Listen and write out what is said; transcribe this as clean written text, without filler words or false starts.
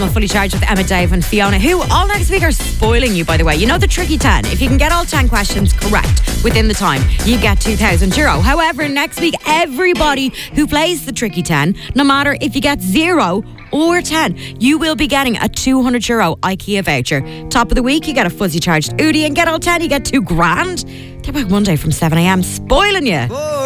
Fully Charged with Emma, Dave and Fiona, who all next week are spoiling you, by the way. You know the tricky 10. If you can get all 10 questions correct within the time, you get €2,000. However, next week, everybody who plays the tricky 10, no matter if you get 0 or 10, you will be getting a €200 IKEA voucher. Top of the week, you get a Fuzzy Charged Udi, and get all 10, you get $2,000. They're back Monday from 7am, spoiling you.